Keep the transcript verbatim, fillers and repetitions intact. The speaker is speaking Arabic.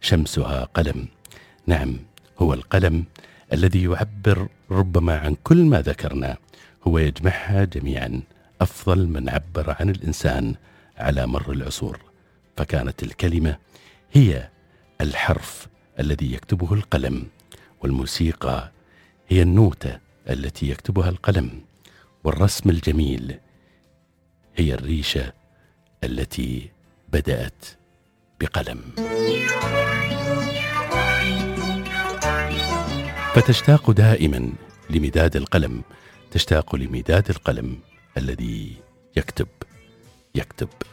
شمسها قلم. نعم، هو القلم الذي يعبر ربما عن كل ما ذكرنا، هو يجمعها جميعا، أفضل من عبر عن الإنسان على مر العصور. فكانت الكلمة هي الحرف الذي يكتبه القلم، والموسيقى هي النوتة التي يكتبها القلم، والرسم الجميل هي الريشة التي بدأت بقلم. فتشتاق دائما لمداد القلم، تشتاق لمداد القلم الذي يكتب يكتب